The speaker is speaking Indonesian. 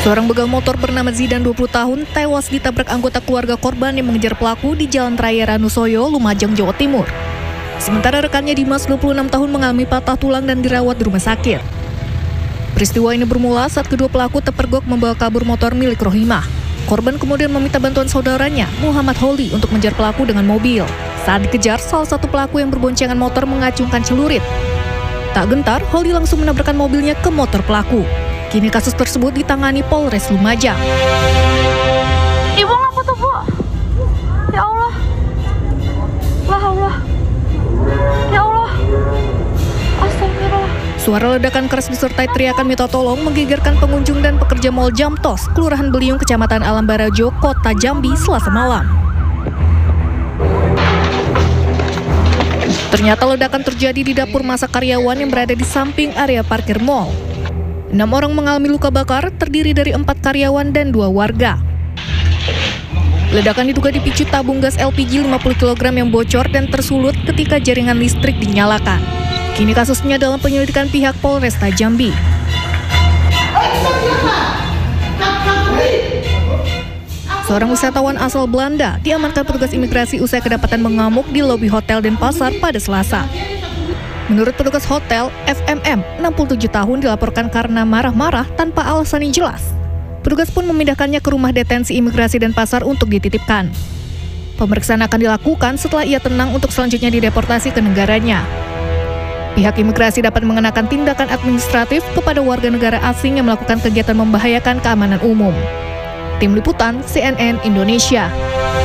Seorang begal motor bernama Zidan 20 tahun tewas ditabrak anggota keluarga korban yang mengejar pelaku di Jalan Raya Ranusoyo, Lumajang, Jawa Timur. Sementara rekannya Dimas 26 tahun mengalami patah tulang dan dirawat di rumah sakit. Peristiwa ini bermula saat kedua pelaku terpergok membawa kabur motor milik Rohimah. Korban kemudian meminta bantuan saudaranya, Muhammad Holi, untuk mengejar pelaku dengan mobil. Saat dikejar, salah satu pelaku yang berboncengan motor mengacungkan celurit. Tak gentar, Holi langsung menabrakkan mobilnya ke motor pelaku. Kini kasus tersebut ditangani Polres Lumajang. Ibu ngapa tuh, Bu? Ya Allah. Allah. Ya Allah. Astagfirullah. Suara ledakan keras disertai teriakan minta tolong menggegerkan pengunjung dan pekerja Mall Jamtos, Kelurahan Beliung, Kecamatan Alam Barajo, Kota Jambi, Selasa malam. Ternyata ledakan terjadi di dapur masak karyawan yang berada di samping area parkir mall. 6 orang mengalami luka bakar, terdiri dari 4 karyawan dan 2 warga. Ledakan diduga dipicu tabung gas LPG 50 kg yang bocor dan tersulut ketika jaringan listrik dinyalakan. Kini kasusnya dalam penyelidikan pihak Polresta Jambi. Seorang wisatawan asal Belanda diamankan petugas imigrasi usai kedapatan mengamuk di lobi hotel Denpasar pada Selasa. Menurut petugas hotel, FMM, 67 tahun, dilaporkan karena marah-marah tanpa alasan yang jelas. Petugas pun memindahkannya ke rumah detensi imigrasi Denpasar untuk dititipkan. Pemeriksaan akan dilakukan setelah ia tenang untuk selanjutnya dideportasi ke negaranya. Pihak imigrasi dapat mengenakan tindakan administratif kepada warga negara asing yang melakukan kegiatan membahayakan keamanan umum. Tim Liputan CNN Indonesia.